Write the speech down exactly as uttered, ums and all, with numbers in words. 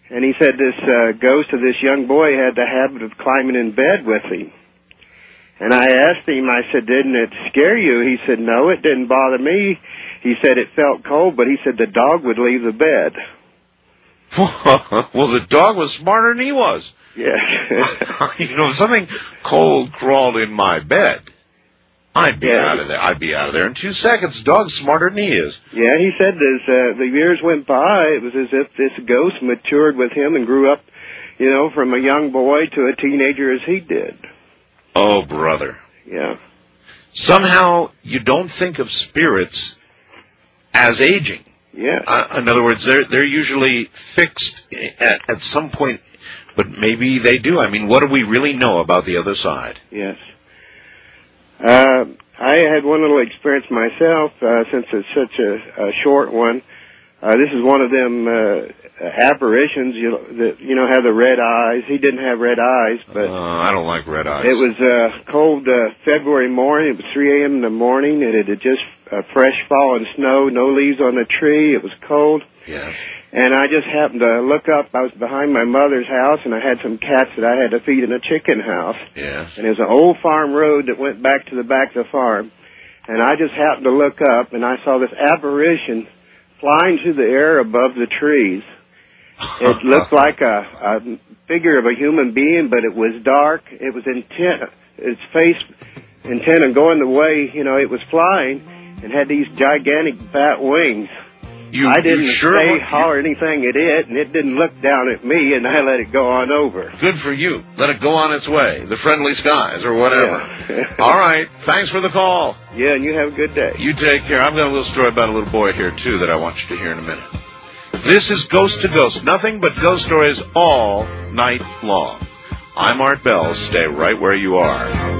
And he said this uh, ghost of this young boy had the habit of climbing in bed with him. And I asked him, I said, didn't it scare you? He said, no, it didn't bother me. He said it felt cold, but he said the dog would leave the bed. Well, the dog was smarter than he was. Yes. You know, if something cold crawled in my bed, I'd be yeah. out of there. I'd be out of there in two seconds. The dog's smarter than he is. Yeah, he said as uh, the years went by, it was as if this ghost matured with him and grew up, you know, from a young boy to a teenager as he did. Oh, brother. Yeah. Somehow you don't think of spirits as aging. Yeah. Uh, in other words, they're they're usually fixed at, at some point, but maybe they do. I mean, what do we really know about the other side? Yes. Uh, I had one little experience myself, uh, since it's such a, a short one. Uh, this is one of them uh, apparitions, you know, that, you know, have the red eyes. He didn't have red eyes, but uh, I don't like red eyes. It was a cold uh, February morning. It was three a.m. in the morning, and it had just uh, fresh fallen snow, no leaves on the tree. It was cold. Yes. And I just happened to look up. I was behind my mother's house, and I had some cats that I had to feed in a chicken house. Yes. And it was an old farm road that went back to the back of the farm. And I just happened to look up, and I saw this apparition flying through the air above the trees. It looked like a, a figure of a human being, but it was dark. It was intent, its face intent on going the way, you know, it was flying, and had these gigantic bat wings. You, I didn't you sure say, look, holler anything at it, and it didn't look down at me, and I let it go on over. Good for you. Let it go on its way. The friendly skies or whatever. Yeah. All right. Thanks for the call. Yeah, and you have a good day. You take care. I've got a little story about a little boy here, too, that I want you to hear in a minute. This is Ghost to Ghost. Nothing but ghost stories all night long. I'm Art Bell. Stay right where you are.